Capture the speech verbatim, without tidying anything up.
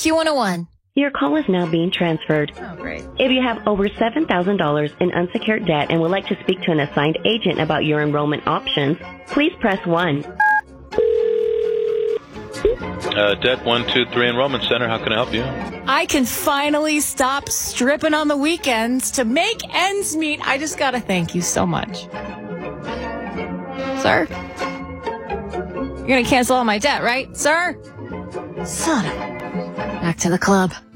Q one oh one. Your call is now being transferred. Oh, great. If you have over seven thousand dollars in unsecured debt and would like to speak to an assigned agent about your enrollment options, please press one. Uh, Debt one two three Enrollment Center, how can I help you? I can finally stop stripping on the weekends to make ends meet. I just gotta thank you so much. Sir? You're gonna cancel all my debt, right, sir? Son of a... Back to the club.